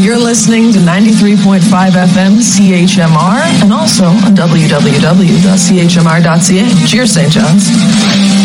You're listening to 93.5 FM CHMR and also on www.chmr.ca. Cheers, St. John's.